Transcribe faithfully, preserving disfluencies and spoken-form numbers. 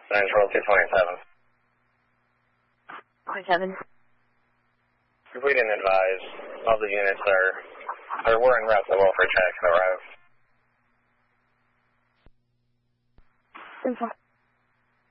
Central two twenty-seven. twenty-seven. We didn't advise. All the units are, or we're en route to welfare check and arrive. Info.